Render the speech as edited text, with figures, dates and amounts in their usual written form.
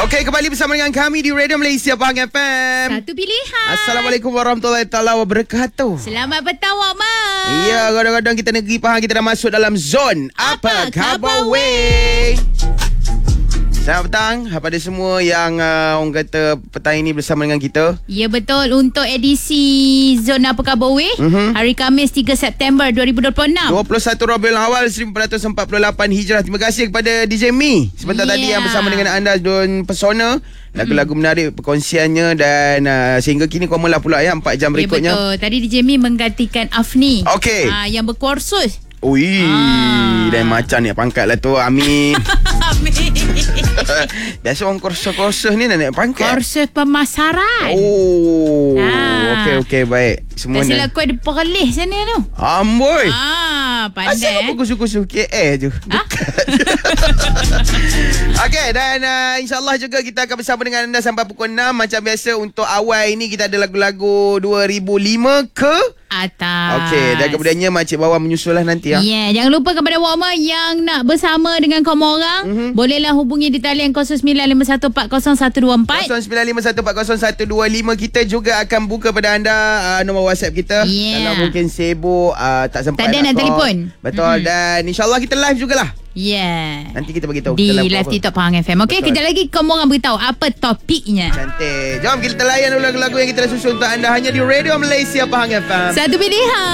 Okey, kembali bersama dengan kami di Radio Malaysia Pahang FM. Satu pilihan. Assalamualaikum warahmatullahi taala wabarakatuh. Selamat petang, Wak Mak. Ya, kadang-kadang kita negeri Pahang, kita dah masuk dalam zon Apa Khabar Weh. Selamat petang kepada semua yang orang kata petang ini bersama dengan kita. Ya, betul. Untuk edisi Zon Apa Khabar Weh, hari Khamis 3 September 2026. 21 Rabiul Awal 1448 Hijrah. Terima kasih kepada DJ Mi sebentar tadi yang bersama dengan anda Don Pesona. Lagu-lagu menarik perkongsiannya dan sehingga kini komolah pula ya 4 jam berikutnya. Ya, betul. Tadi DJ Mi menggantikan Afni. Okey. Yang berkursus. Ui, dan macam ni pangkat lah tu Amin. Biasa orang kursus-kursus ni nak naik pangkat. Kursus pemasaran. Oh, okey, baik. Semua tak ni. silap kau ada perlih sana tu. Amboi. Pandai. Asal apa kursus-kursus KL je? Dekat. Okey, dan insyaAllah juga kita akan bersama dengan anda sampai pukul 6. Macam biasa untuk awal ini kita ada lagu-lagu 2005 ke atas. Okey, dan kemudiannya Makcik Bawang menyusul lah nanti ya. Ya, jangan lupa kepada Wak Mak yang nak bersama dengan kamu orang, bolehlah hubungi di talian 0951404124. 0951404125. Kita juga akan buka pada anda nombor WhatsApp kita. Kalau mungkin sibuk, tak sempat tak ada nak telefon. Betul. Dan insyaAllah kita live jugalah. Nanti kita beritahu di kita live TikTok Pahang FM. Okey, kejap lagi kamu orang beritahu apa topiknya. Cantik. Jom kita layan lagu-lagu yang kita dah susun untuk anda hanya di Radio Malaysia Pahang FM. Satu pilihan.